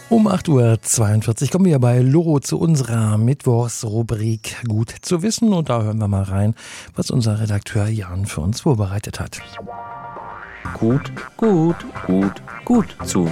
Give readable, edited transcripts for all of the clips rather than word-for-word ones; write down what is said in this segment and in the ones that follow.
Um 8:42 Uhr kommen wir bei Loro zu unserer Mittwochsrubrik Gut zu wissen. Und da hören wir mal rein, was unser Redakteur Jan für uns vorbereitet hat. Gut zu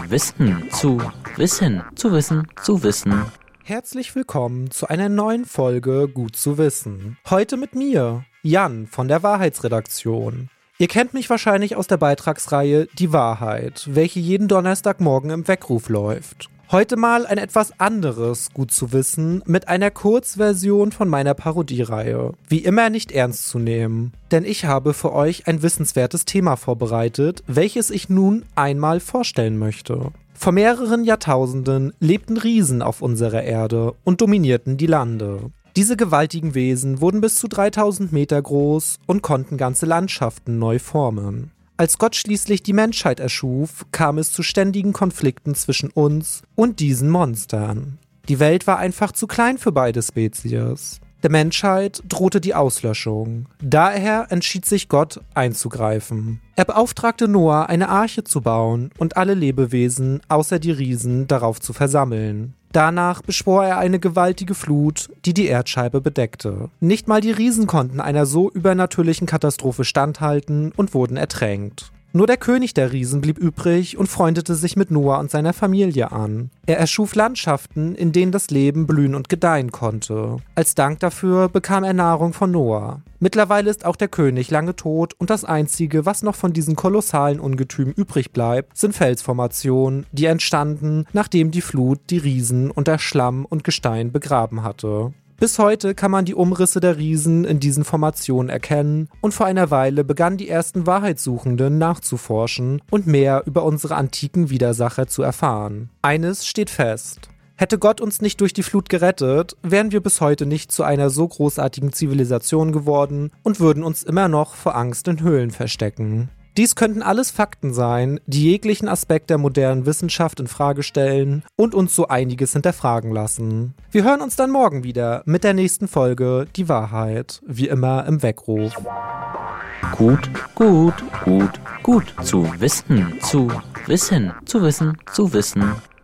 wissen. Herzlich willkommen zu einer neuen Folge Gut zu wissen. Heute mit mir, Jan von der Wahrheitsredaktion. Ihr kennt mich wahrscheinlich aus der Beitragsreihe Die Wahrheit, welche jeden Donnerstagmorgen im Weckruf läuft. Heute mal ein etwas anderes Gut zu wissen mit einer Kurzversion von meiner Parodiereihe. Wie immer nicht ernst zu nehmen, denn ich habe für euch ein wissenswertes Thema vorbereitet, welches ich nun einmal vorstellen möchte. Vor mehreren Jahrtausenden lebten Riesen auf unserer Erde und dominierten die Lande. Diese gewaltigen Wesen wurden bis zu 3000 Meter groß und konnten ganze Landschaften neu formen. Als Gott schließlich die Menschheit erschuf, kam es zu ständigen Konflikten zwischen uns und diesen Monstern. Die Welt war einfach zu klein für beide Spezies. Der Menschheit drohte die Auslöschung. Daher entschied sich Gott einzugreifen. Er beauftragte Noah, eine Arche zu bauen und alle Lebewesen außer die Riesen darauf zu versammeln. Danach beschwor er eine gewaltige Flut, die die Erdscheibe bedeckte. Nicht mal die Riesen konnten einer so übernatürlichen Katastrophe standhalten und wurden ertränkt. Nur der König der Riesen blieb übrig und freundete sich mit Noah und seiner Familie an. Er erschuf Landschaften, in denen das Leben blühen und gedeihen konnte. Als Dank dafür bekam er Nahrung von Noah. Mittlerweile ist auch der König lange tot und das Einzige, was noch von diesen kolossalen Ungetümen übrig bleibt, sind Felsformationen, die entstanden, nachdem die Flut die Riesen unter Schlamm und Gestein begraben hatte. Bis heute kann man die Umrisse der Riesen in diesen Formationen erkennen und vor einer Weile begannen die ersten Wahrheitssuchenden nachzuforschen und mehr über unsere antiken Widersacher zu erfahren. Eines steht fest: Hätte Gott uns nicht durch die Flut gerettet, wären wir bis heute nicht zu einer so großartigen Zivilisation geworden und würden uns immer noch vor Angst in Höhlen verstecken. Dies könnten alles Fakten sein, die jeglichen Aspekt der modernen Wissenschaft in Frage stellen und uns so einiges hinterfragen lassen. Wir hören uns dann morgen wieder mit der nächsten Folge Die Wahrheit, wie immer im Weckruf. Gut zu wissen.